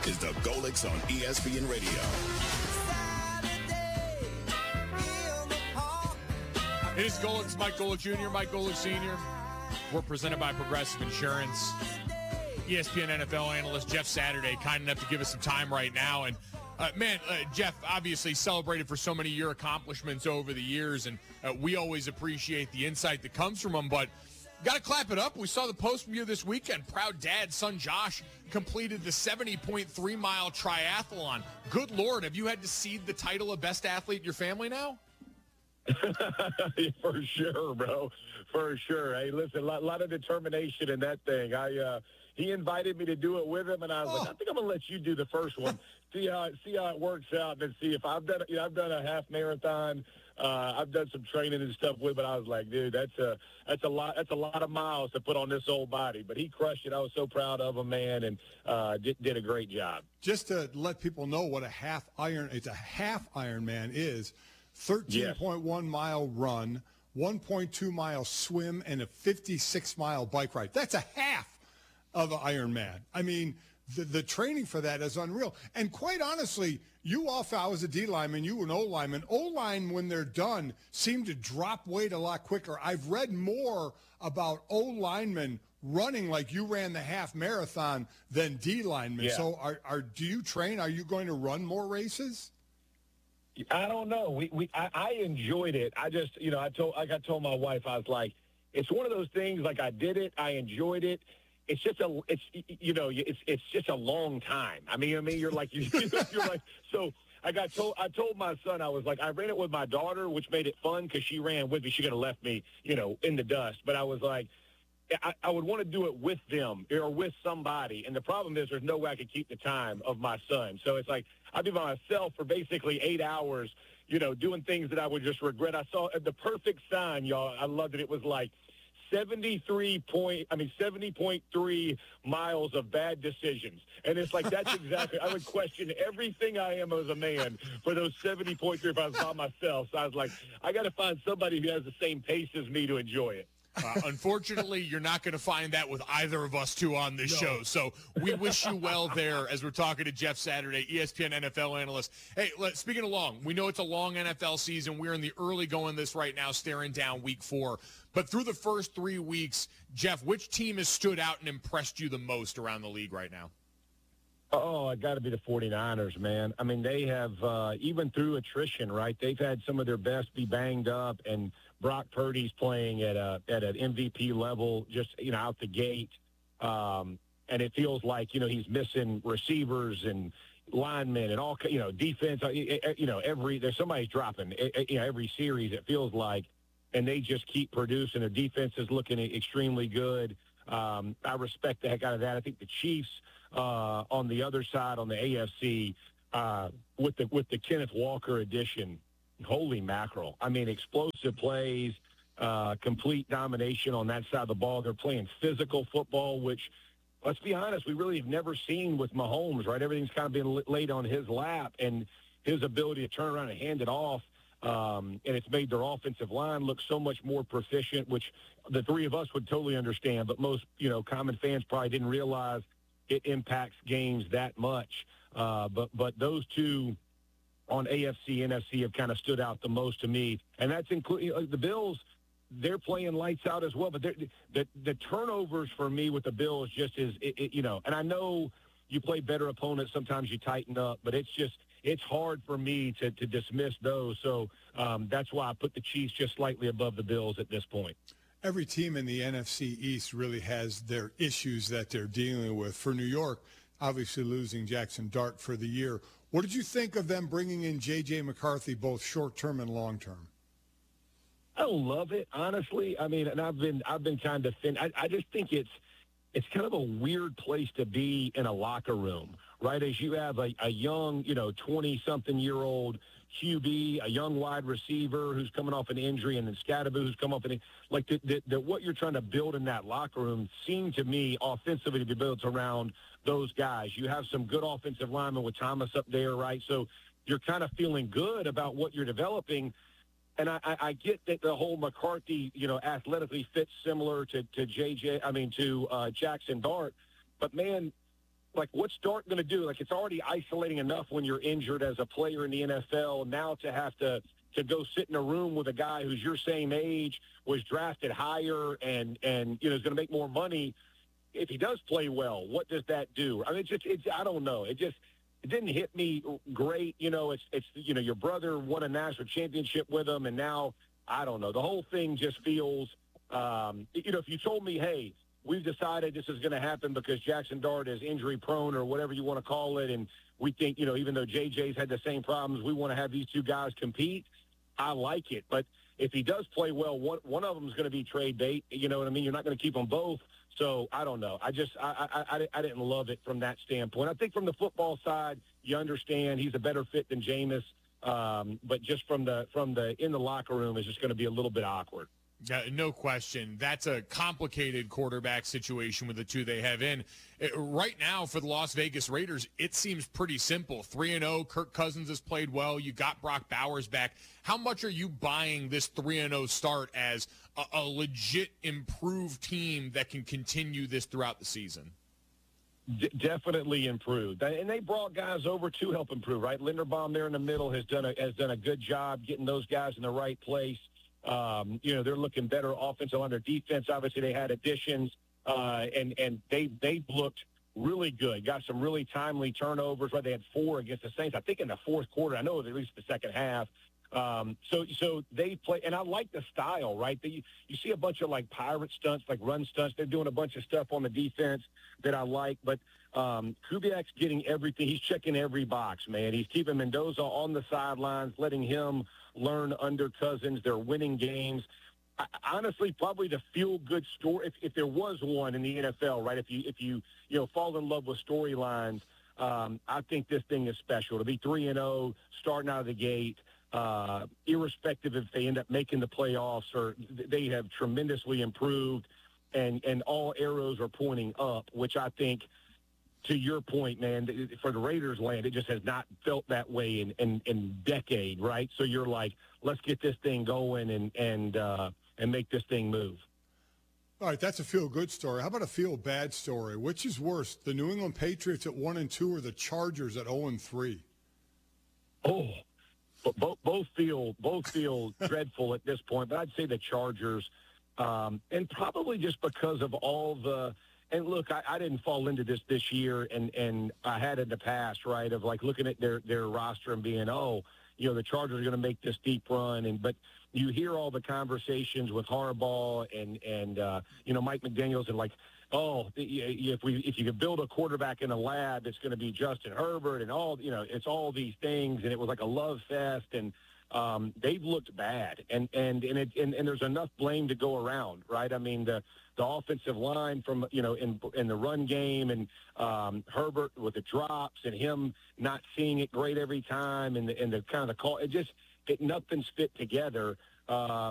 is the Golics on ESPN Radio. It is Golics, Mike Golic Jr., Mike Golic Sr. We're presented by Progressive Insurance. ESPN NFL analyst Jeff Saturday, kind enough to give us some time right now. And, Jeff obviously celebrated for so many of your accomplishments over the years, and we always appreciate the insight that comes from them. But got to clap it up. We saw the post from you this weekend. Proud dad, son Josh, completed the 70.3-mile triathlon. Good Lord, have you had to cede the title of best athlete in your family now? For sure, bro. For sure. Hey, listen, a lot of determination in that thing. He invited me to do it with him, and I was like, I think I'm gonna let you do the first one. see how it works out, and see if I've done a half marathon. I've done some training and stuff with, but I was like, dude, that's a lot of miles to put on this old body. But he crushed it. I was so proud of him, man, and did a great job. Just to let people know what a half Ironman is. 13.1 mile run, 1.2 mile swim, and a 56-mile bike ride. That's a half of an Ironman. I mean, the training for that is unreal. And quite honestly, I was a D lineman, you an O lineman. O-line, when they're done, seem to drop weight a lot quicker. I've read more about O linemen running like you ran the half marathon than D linemen. Yeah. So do you train? Are you going to run more races? I don't know. I enjoyed it. I just, I told my wife, I was like, it's one of those things. Like, I did it. I enjoyed it. It's just it's just a long time. I mean, you're like, you're like, so I told my son, I was like, I ran it with my daughter, which made it fun because she ran with me. She could have left me, in the dust. But I was like, I would want to do it with them or with somebody. And the problem is there's no way I could keep the time of my son. So it's like I'd be by myself for basically 8 hours, doing things that I would just regret. I saw the perfect sign, y'all. I loved it. It was like 70.3 miles of bad decisions. And it's like, that's exactly, I would question everything I am as a man for those 70.3 if I was by myself. So I was like, I got to find somebody who has the same pace as me to enjoy it. Unfortunately, you're not going to find that with either of us two on this show. So we wish you well there as we're talking to Jeff Saturday, ESPN NFL analyst. Hey, speaking of long, we know it's a long NFL season. We're in the early going this right now, staring down week 4. But through the first 3 weeks, Jeff, which team has stood out and impressed you the most around the league right now? Oh, it got to be the 49ers, man. I mean, they have, even through attrition, right, they've had some of their best be banged up, and Brock Purdy's playing at an MVP level just, out the gate. And it feels like, he's missing receivers and linemen and all, defense. There's somebody's dropping, every series, it feels like, and they just keep producing. Their defense is looking extremely good. I respect the heck out of that. I think the Chiefs, on the other side, on the AFC, with the Kenneth Walker addition, holy mackerel. I mean, explosive plays, complete domination on that side of the ball. They're playing physical football, which, let's be honest, we really have never seen with Mahomes, right? Everything's kind of been laid on his lap, and his ability to turn around and hand it off, and it's made their offensive line look so much more proficient, which the three of us would totally understand, but most, common fans probably didn't realize it impacts games that much. But those two on AFC, NFC have kind of stood out the most to me. And that's including the Bills. They're playing lights out as well. But the turnovers for me with the Bills just is, and I know you play better opponents. Sometimes you tighten up, but it's hard for me to dismiss those. So that's why I put the Chiefs just slightly above the Bills at this point. Every team in the NFC East really has their issues that they're dealing with. For New York, obviously losing Jackson Dart for the year. What did you think of them bringing in J.J. McCarthy, both short-term and long-term? I love it, honestly. I mean, and I've been kind of thin. I just think it's kind of a weird place to be in a locker room, right? As you have a young, 20-something-year-old QB, a young wide receiver who's coming off an injury, and then Scatterbo who's come off an injury. Like, what you're trying to build in that locker room seemed to me offensively to be built around those guys. You have some good offensive linemen with Thomas up there, right? So you're kind of feeling good about what you're developing. And I get that the whole McCarthy, athletically fits similar to Jackson Dart. But, man, like, what's Dart going to do? Like, it's already isolating enough when you're injured as a player in the NFL. Now to have to go sit in a room with a guy who's your same age, was drafted higher, and you know, is going to make more money. If he does play well, what does that do? I mean, it's I don't know. It didn't hit me great. You know, it's you know, your brother won a national championship with him, and now I don't know. The whole thing just feels, you know, if you told me, hey, we've decided this is going to happen because Jackson Dart is injury prone or whatever you want to call it, and we think, you know, even though JJ's had the same problems, we want to have these two guys compete. I like it, but if he does play well, one of them is going to be trade bait. You know what I mean? You're not going to keep them both. So I don't know. I didn't love it from that standpoint. I think from the football side, you understand he's a better fit than Jameis, but just from the in the locker room is just going to be a little bit awkward. Yeah, no question. That's a complicated quarterback situation with the two they have in. Right now for the Las Vegas Raiders, it seems pretty simple. 3-0, Kirk Cousins has played well. You got Brock Bowers back. How much are you buying this 3-0 start as a legit improved team that can continue this throughout the season? Definitely improved. And they brought guys over to help improve, right? Linderbaum there in the middle has done a good job getting those guys in the right place. You know, they're looking better offensive on their defense. Obviously, they had additions, and they looked really good. Got some really timely turnovers. Right, they had 4 against the Saints, I think, in the fourth quarter. I know at least the second half. So they play, and I like the style. Right, you see a bunch of like pirate stunts, like run stunts. They're doing a bunch of stuff on the defense that I like, but Kubiak's getting everything. He's checking every box, man. He's keeping Mendoza on the sidelines, letting him learn under Cousins. They're winning games. Honestly, probably the feel-good story, if there was one in the NFL, right? If you fall in love with storylines, I think this thing is special. To be 3-0, starting out of the gate, irrespective if they end up making the playoffs or they have tremendously improved, and all arrows are pointing up, which I think, to your point, man, for the Raiders land, it just has not felt that way in decade, right? So you're like, let's get this thing going and make this thing move. All right, that's a feel-good story. How about a feel-bad story? Which is worse, the New England Patriots at 1-2 or the Chargers at 0-3? Oh, both feel dreadful at this point, but I'd say the Chargers, and probably just because of all the. And look, I didn't fall into this year, and I had in the past, right, of like looking at their roster and being, the Chargers are going to make this deep run, but you hear all the conversations with Harbaugh and Mike McDaniels and like, if you could build a quarterback in a lab, it's going to be Justin Herbert and all, it's all these things, and it was like a love fest, and they've looked bad, and there's enough blame to go around, right? I mean, the offensive line from in the run game, and Herbert with the drops, and him not seeing it great every time, and the kind of the call, nothing's fit together.